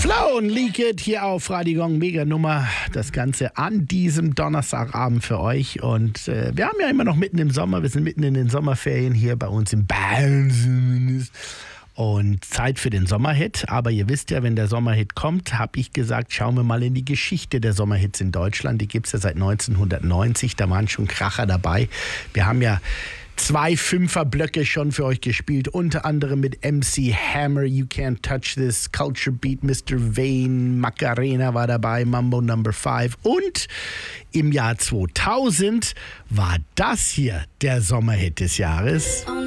Flow und Leak It hier auf Radio Gong, mega Nummer. Das Ganze an diesem Donnerstagabend für euch. Und wir haben ja immer noch mitten im Sommer, wir sind mitten in den Sommerferien hier bei uns im Bayern zumindest. Und Zeit für den Sommerhit. Aber ihr wisst ja, wenn der Sommerhit kommt, habe ich gesagt, schauen wir mal in die Geschichte der Sommerhits in Deutschland. Die gibt es ja seit 1990, da waren schon Kracher dabei. Wir haben ja 2 Fünferblöcke schon für euch gespielt, unter anderem mit MC Hammer, You Can't Touch This, Culture Beat, Mr. Vane, Macarena war dabei, Mambo Number 5 und im Jahr 2000 war das hier der Sommerhit des Jahres.